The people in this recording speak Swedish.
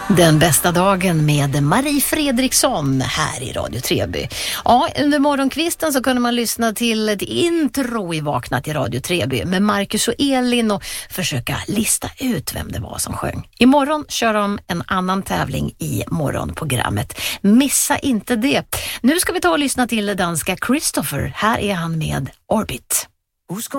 Den bästa dagen med Marie Fredriksson här i Radio Treby. Ja, under morgonkvisten så kunde man lyssna till ett intro i Vaknat i Radio Treby med Marcus och Elin och försöka lista ut vem det var som sjöng. Imorgon kör de en annan tävling i morgonprogrammet. Missa inte det. Nu ska vi ta och lyssna till danska Christopher. Här är han med Orbit.